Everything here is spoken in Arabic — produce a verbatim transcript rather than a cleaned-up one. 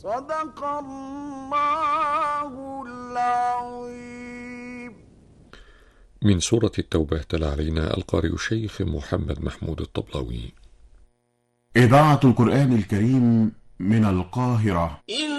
صدق الله العظيم. من سورة التوبة تلا علينا القارئ الشيخ محمد محمود الطبلاوي. إذاعة القرآن الكريم من القاهرة.